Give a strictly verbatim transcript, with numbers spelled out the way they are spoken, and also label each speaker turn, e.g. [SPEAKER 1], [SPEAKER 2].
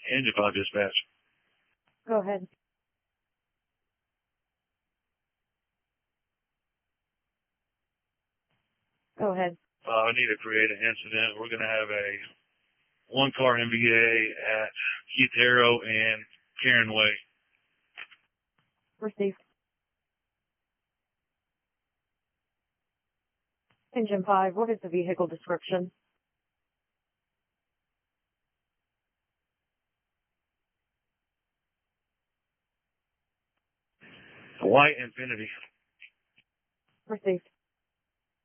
[SPEAKER 1] Engine five dispatch.
[SPEAKER 2] Go ahead. Go ahead.
[SPEAKER 1] Uh, I need to create an incident. We're going to have a one-car M V A at Keith Harrow and Karen Way.
[SPEAKER 2] Received. Engine five, what is the vehicle description?
[SPEAKER 1] White Infinity.
[SPEAKER 2] Received.